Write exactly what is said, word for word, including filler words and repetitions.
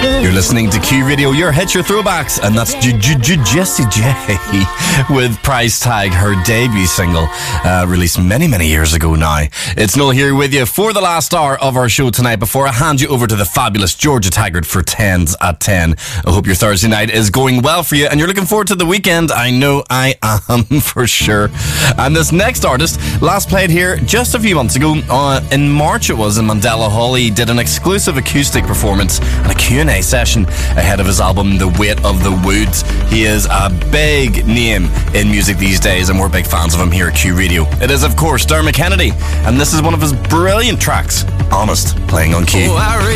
You're listening to Q Radio, your hits, your throwbacks, and that's J- J- J- Jessie J with Price Tag, her debut single, uh, released many, many years ago now. It's Noel here with you for the last hour of our show tonight before I hand you over to the fabulous Georgia Taggart for tens at ten. I hope your Thursday night is going well for you and you're looking forward to the weekend. I know I am for sure. And this next artist last played here just a few months ago. Uh, in March it was in Mandela Hall. He did an exclusive acoustic performance and a Q and A session ahead of his album The Weight of the Woods. He is a big name in music these days and we're big fans of him here at Q Radio. It is of course Dermot Kennedy and this is one of his brilliant tracks, Honest, playing on Q. Oh,